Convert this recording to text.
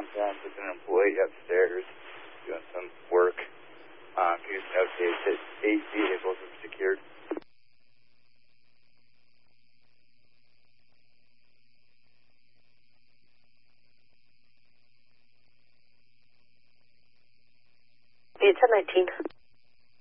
contact with an employee upstairs doing some work. Can you notate that 8 vehicles are secured? It's a 19.